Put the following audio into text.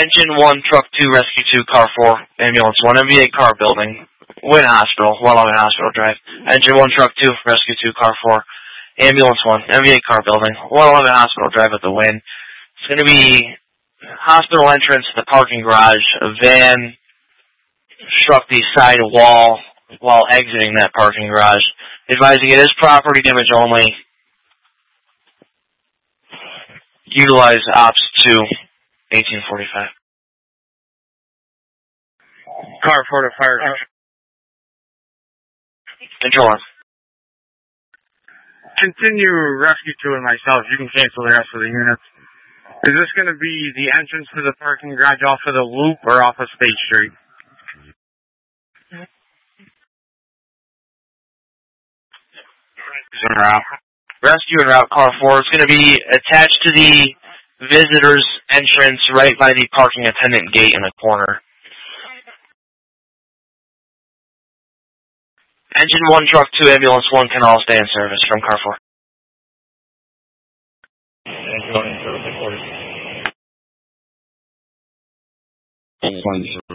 Engine 1, Truck 2, Rescue 2, Car 4, Ambulance 1, MVA Car Building, Wynn Hospital, Wellhaven Hospital Drive. Engine 1, Truck 2, Rescue 2, Car 4, Ambulance 1, MVA Car Building, 111 Hospital Drive at the Wynn. It's going to be hospital entrance to the parking garage. A van struck the side wall while exiting that parking garage. Advising it is property damage only. Utilize Ops 2, 1845. Car 4 to fire. Control on. Continue Rescue 2 and myself. You can cancel the rest of the units. Is this going to be the entrance to the parking garage off of the Loop or off of State Street? Rescue and route Car 4 is going to be attached to the visitor's entrance right by the parking attendant gate in the corner. Engine 1, Truck 2, Ambulance 1 can all stay in service from Car 4. And going in service, of course.